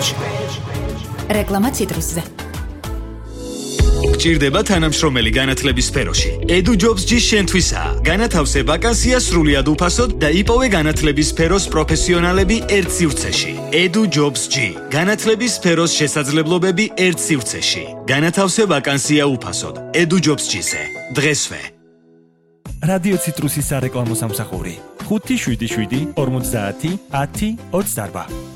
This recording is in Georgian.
რეკლამა ციტრუსზე. გჭირდება თანამშრომელი განათლების სფეროში. Edu Jobs G შენთვისაა. განათავსე ვაკანსია სრულიად უფასოდ და იპოვე განათლების სფეროს პროფესიონალები ერთ სივრცეში. Edu Jobs G. განათლების სფეროს შესაძლებლობები ერთ სივრცეში. განათავსე ვაკანსია უფასოდ. Edu Jobs G-ზე. დღესვე. რადიო ციტრუსის სარეკლამო სამსახური 577 50 10 28